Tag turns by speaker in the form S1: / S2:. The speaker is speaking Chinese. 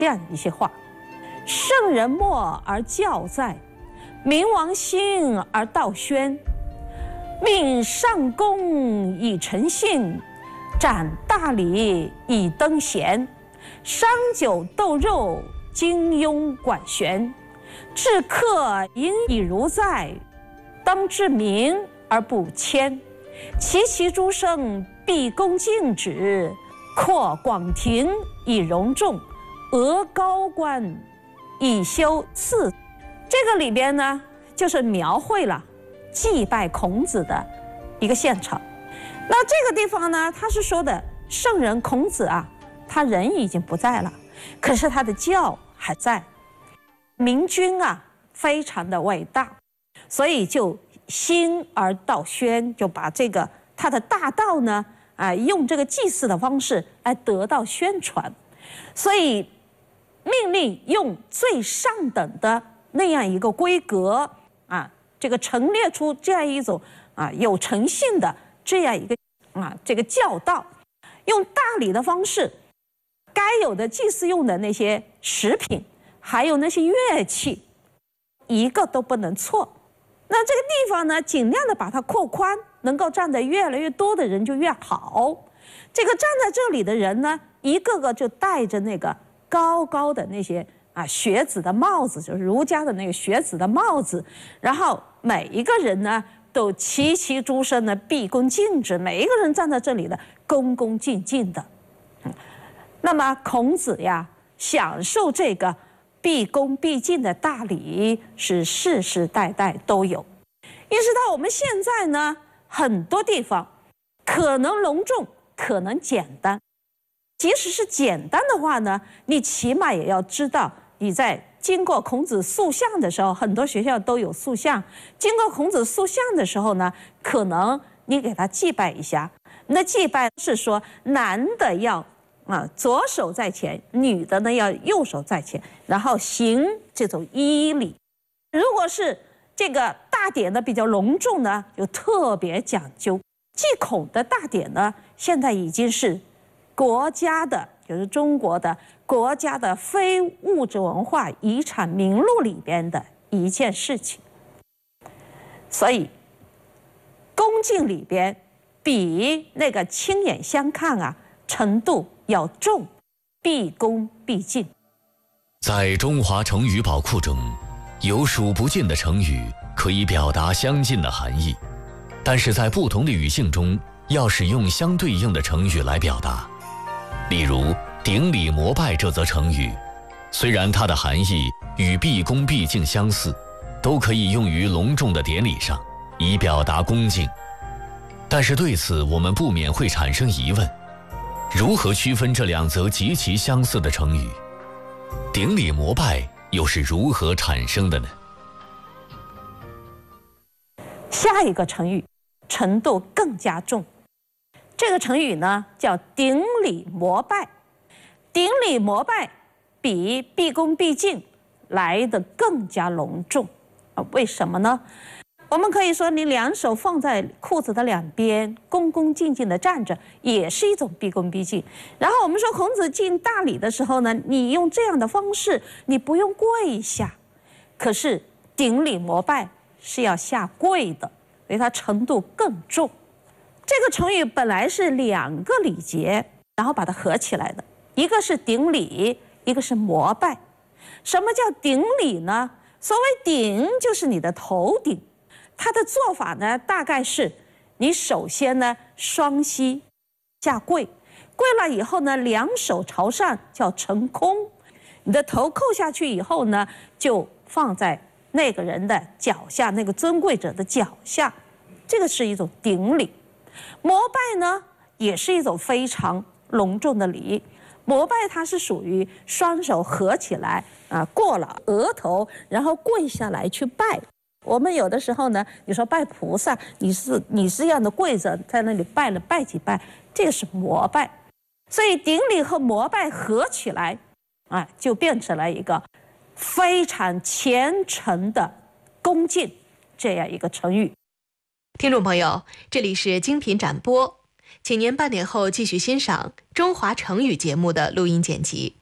S1: 这样一些话：圣人默而教在，明王兴而道宣。命上公以诚信，展大礼以登贤。商酒斗肉，金庸管弦。治客应以如在，当知明而不谦。齐其诸生，毕恭敬止，扩广庭以容众，额高官以修次。这个里边呢，就是描绘了祭拜孔子的一个现场。那这个地方呢，他是说的圣人孔子啊，他人已经不在了，可是他的教还在。明君啊，非常的伟大，所以就兴而道宣，就把这个他的大道呢，用这个祭祀的方式来得到宣传，所以命令用最上等的那样一个规格这个陈列出这样一种有诚信的这样一个这个教导，用大礼的方式，该有的祭祀用的那些食品，还有那些乐器，一个都不能错。那这个地方呢，尽量的把它扩宽，能够站得越来越多的人就越好。这个站在这里的人呢，一个个就戴着那个高高的那些学子的帽子，就是儒家的那个学子的帽子，然后每一个人呢都齐齐诸生的毕恭敬止，每一个人站在这里的恭恭敬敬的。那么孔子呀，享受这个毕恭毕敬的大礼是世世代代都有，一直到我们现在呢，很多地方可能隆重，可能简单。即使是简单的话呢，你起码也要知道，你在经过孔子塑像的时候，很多学校都有塑像，经过孔子塑像的时候呢，可能你给他祭拜一下。那祭拜是说男的要左手在前，女的呢要右手在前，然后行这种依礼。如果是这个大典呢比较隆重呢，就特别讲究。祭孔的大典呢，现在已经是国家的，就是中国的国家的非物质文化遗产名录里边的一件事情。所以恭敬里边比那个亲眼相看程度要重，毕恭毕敬。
S2: 在中华成语宝库中，有数不尽的成语可以表达相近的含义，但是在不同的语境中要使用相对应的成语来表达。例如顶礼膜拜这则成语，虽然它的含义与毕恭毕敬相似，都可以用于隆重的典礼上，以表达恭敬，但是对此我们不免会产生疑问：如何区分这两则极其相似的成语？顶礼膜拜又是如何产生的呢？
S1: 下一个成语程度更加重，这个成语呢叫顶礼膜拜。顶礼膜拜比毕恭毕敬来得更加隆重为什么呢？我们可以说，你两手放在裤子的两边，恭恭敬敬地站着，也是一种毕恭毕敬。然后我们说，孔子敬大礼的时候呢，你用这样的方式，你不用跪下，可是顶礼膜拜是要下跪的，所以它程度更重。这个成语本来是两个礼节，然后把它合起来的，一个是顶礼，一个是膜拜。什么叫顶礼呢？所谓顶就是你的头顶，它的做法呢，大概是你首先呢双膝下跪，跪了以后呢，两手朝上叫成空，你的头扣下去以后呢，就放在那个人的脚下，那个尊贵者的脚下，这个是一种顶礼。膜拜呢，也是一种非常隆重的礼。膜拜它是属于双手合起来过了额头，然后跪下来去拜。我们有的时候呢，你说拜菩萨，你是这样的跪着在那里拜了拜几拜，这个是膜拜。所以顶礼和膜拜合起来就变成了一个非常虔诚的恭敬这样一个成语。
S3: 听众朋友，这里是精品展播，请您半点后继续欣赏中华成语节目的录音剪辑。